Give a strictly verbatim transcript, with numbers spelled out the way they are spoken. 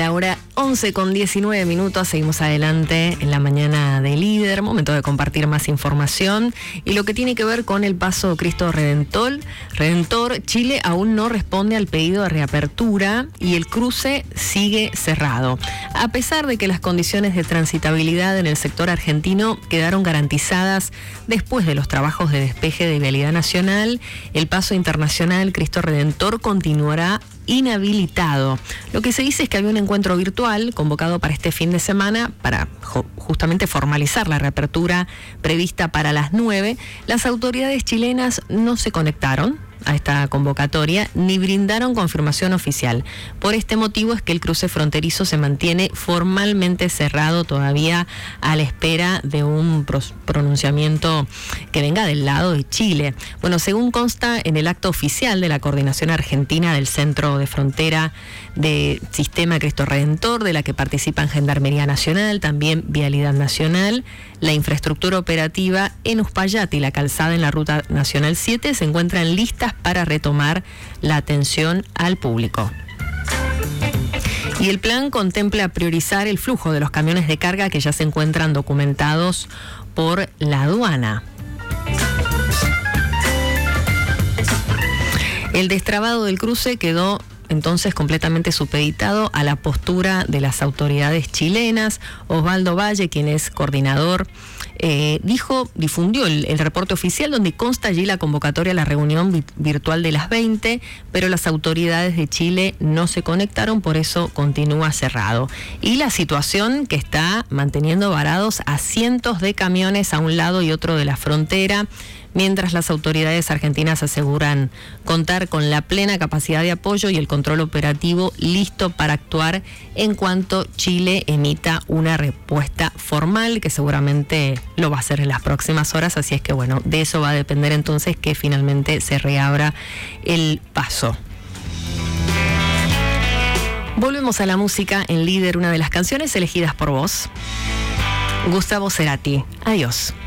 La hora once con diecinueve minutos, seguimos adelante en la mañana de Líder, momento de compartir más información y lo que tiene que ver con el paso Cristo Redentor. Redentor, Chile aún no responde al pedido de reapertura y el cruce sigue cerrado. A pesar de que las condiciones de transitabilidad en el sector argentino quedaron garantizadas después de los trabajos de despeje de vialidad nacional, el paso internacional Cristo Redentor continuará inhabilitado. Lo que se dice es que había un encuentro virtual convocado para este fin de semana para justamente formalizar la reapertura prevista para las nueve. Las autoridades chilenas no se conectaron a esta convocatoria ni brindaron confirmación oficial. Por este motivo es que el cruce fronterizo se mantiene formalmente cerrado todavía a la espera de un pronunciamiento que venga del lado de Chile. Bueno, según consta en el acto oficial de la Coordinación Argentina del Centro de Frontera de Sistema Cristo Redentor, de la que participan Gendarmería Nacional, también Vialidad Nacional, la infraestructura operativa en Uspallati y la calzada en la Ruta Nacional siete se encuentran listas para retomar la atención al público. Y el plan contempla priorizar el flujo de los camiones de carga que ya se encuentran documentados por la aduana. El destrabado del cruce quedó entonces completamente supeditado a la postura de las autoridades chilenas. Osvaldo Valle, quien es coordinador, eh, dijo, difundió el, el reporte oficial donde consta allí la convocatoria a la reunión vi- virtual de las veinte, pero las autoridades de Chile no se conectaron, por eso continúa cerrado. Y la situación que está manteniendo varados a cientos de camiones a un lado y otro de la frontera, mientras las autoridades argentinas aseguran contar con la plena capacidad de apoyo y el control operativo listo para actuar en cuanto Chile emita una respuesta formal, que seguramente lo va a hacer en las próximas horas, así es que bueno, de eso va a depender entonces que finalmente se reabra el paso. Volvemos a la música en Líder, una de las canciones elegidas por vos, Gustavo Cerati. Adiós.